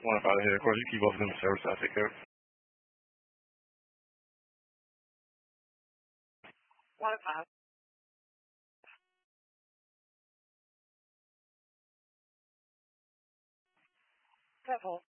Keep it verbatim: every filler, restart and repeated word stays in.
One up out of here. Of course, you keep both of them in service. I'll take care of it. One five. Careful.